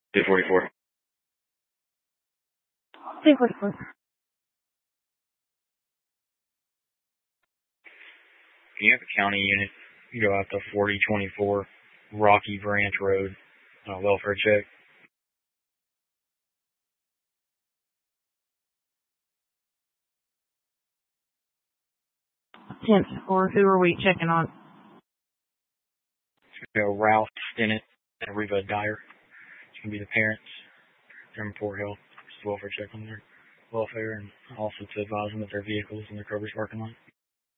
244. 244. Can you have a county unit? You go out to 4024 Rocky Branch Road on a welfare check. 10-4. Who are we checking on? Go Ralph Stinnett and Reva Dyer. It's going to be the parents. They're in Port Hill. Just welfare check on their welfare and also to advise them that their vehicles in their Kroger's parking lot.